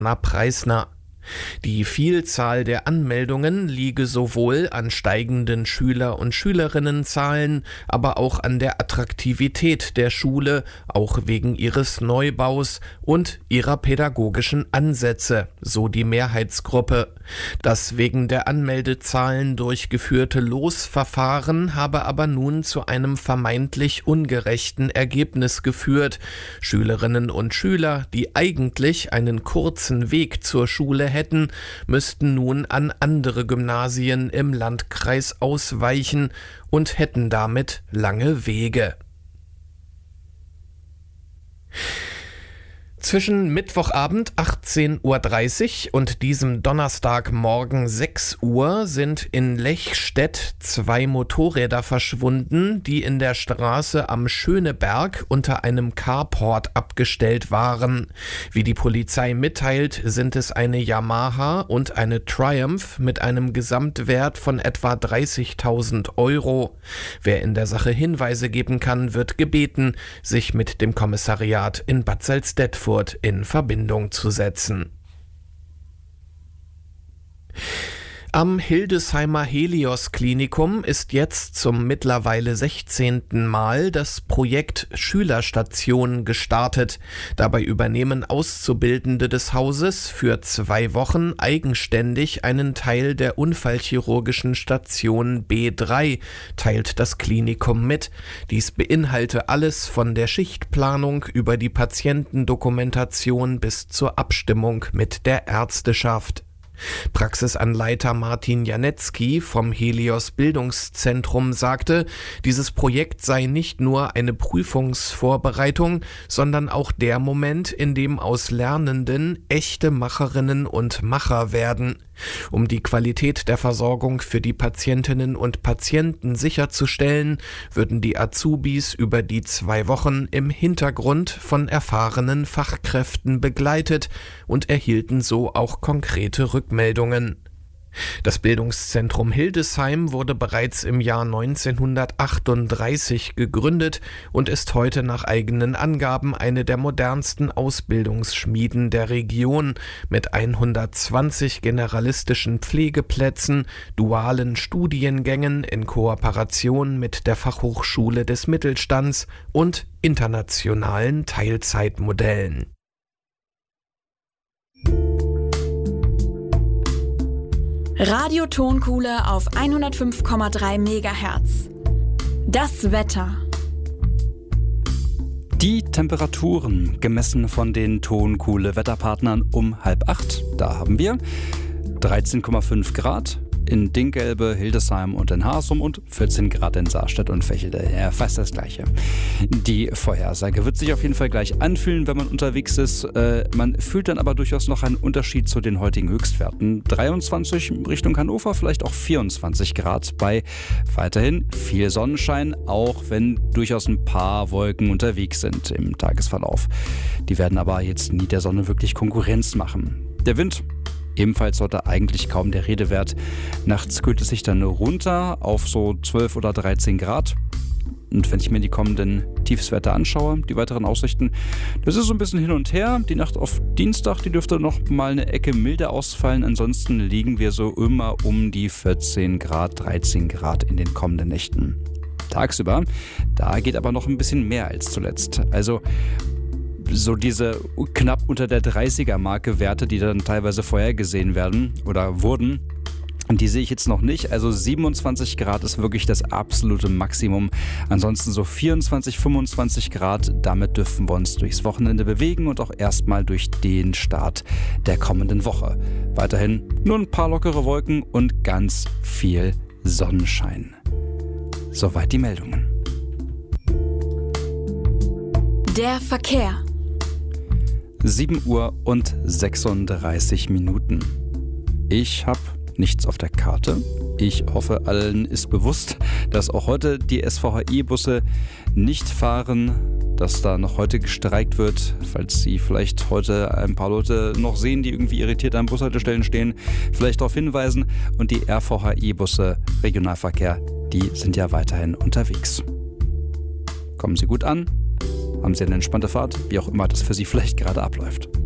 Preisner. Die Vielzahl der Anmeldungen liege sowohl an steigenden Schüler- und Schülerinnenzahlen, aber auch an der Attraktivität der Schule, auch wegen ihres Neubaus und ihrer pädagogischen Ansätze, so die Mehrheitsgruppe. Das wegen der Anmeldezahlen durchgeführte Losverfahren habe aber nun zu einem vermeintlich ungerechten Ergebnis geführt. Schülerinnen und Schüler, die eigentlich einen kurzen Weg zur Schule hätten, müssten nun an andere Gymnasien im Landkreis ausweichen und hätten damit lange Wege. Zwischen Mittwochabend 18:30 Uhr und diesem Donnerstagmorgen 6 Uhr sind in Lechstedt 2 Motorräder verschwunden, die in der Straße am Schöneberg unter einem Carport abgestellt waren. Wie die Polizei mitteilt, sind es eine Yamaha und eine Triumph mit einem Gesamtwert von etwa 30.000 Euro. Wer in der Sache Hinweise geben kann, wird gebeten, sich mit dem Kommissariat in Bad Salzdetfurt in Verbindung zu setzen. Am Hildesheimer Helios-Klinikum ist jetzt zum mittlerweile 16. Mal das Projekt Schülerstation gestartet. Dabei übernehmen Auszubildende des Hauses für 2 Wochen eigenständig einen Teil der unfallchirurgischen Station B3, teilt das Klinikum mit. Dies beinhalte alles von der Schichtplanung über die Patientendokumentation bis zur Abstimmung mit der Ärzteschaft. Praxisanleiter Martin Janetzky vom Helios Bildungszentrum sagte, dieses Projekt sei nicht nur eine Prüfungsvorbereitung, sondern auch der Moment, in dem aus Lernenden echte Macherinnen und Macher werden. Um die Qualität der Versorgung für die Patientinnen und Patienten sicherzustellen, würden die Azubis über die 2 Wochen im Hintergrund von erfahrenen Fachkräften begleitet und erhielten so auch konkrete Rückmeldungen. Das Bildungszentrum Hildesheim wurde bereits im Jahr 1938 gegründet und ist heute nach eigenen Angaben eine der modernsten Ausbildungsschmieden der Region mit 120 generalistischen Pflegeplätzen, dualen Studiengängen in Kooperation mit der Fachhochschule des Mittelstands und internationalen Teilzeitmodellen. Radio Tonkuhle auf 105,3 MHz. Das Wetter. Die Temperaturen gemessen von den Tonkuhle-Wetterpartnern um 7:30. Da haben wir 13,5 Grad in Dinkgelbe, Hildesheim und in Harsum und 14 Grad in Saarstedt und Vechelde. Ja, fast das Gleiche. Die Vorhersage wird sich auf jeden Fall gleich anfühlen, wenn man unterwegs ist. Man fühlt dann aber durchaus noch einen Unterschied zu den heutigen Höchstwerten. 23 Richtung Hannover, vielleicht auch 24 Grad bei weiterhin viel Sonnenschein, auch wenn durchaus ein paar Wolken unterwegs sind im Tagesverlauf. Die werden aber jetzt nie der Sonne wirklich Konkurrenz machen. Der Wind ebenfalls heute eigentlich kaum der Rede wert. Nachts kühlt es sich dann runter auf so 12 oder 13 Grad. Und wenn ich mir die kommenden Tiefstwerte anschaue, die weiteren Aussichten, das ist so ein bisschen hin und her. Die Nacht auf Dienstag, die dürfte noch mal eine Ecke milder ausfallen. Ansonsten liegen wir so immer um die 14 Grad, 13 Grad in den kommenden Nächten. Tagsüber, da geht aber noch ein bisschen mehr als zuletzt. Also so diese knapp unter der 30er-Marke Werte, die dann teilweise vorhergesehen werden oder wurden, die sehe ich jetzt noch nicht. Also 27 Grad ist wirklich das absolute Maximum. Ansonsten so 24, 25 Grad, damit dürfen wir uns durchs Wochenende bewegen und auch erstmal durch den Start der kommenden Woche. Weiterhin nur ein paar lockere Wolken und ganz viel Sonnenschein. Soweit die Meldungen. Der Verkehr. 7 Uhr und 36 Minuten. Ich habe nichts auf der Karte. Ich hoffe, allen ist bewusst, dass auch heute die SVHI-Busse nicht fahren, dass da noch heute gestreikt wird. Falls Sie vielleicht heute ein paar Leute noch sehen, die irgendwie irritiert an Bushaltestellen stehen, vielleicht darauf hinweisen. Und die RVHI-Busse Regionalverkehr, die sind ja weiterhin unterwegs. Kommen Sie gut an. Haben Sie eine entspannte Fahrt, wie auch immer das für Sie vielleicht gerade abläuft.